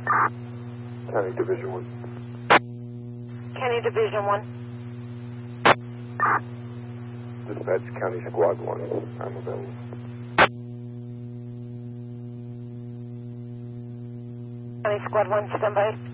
County Division 1. County Division 1. Dispatch County Squad 1. I'm available. County Squad 1, stand by.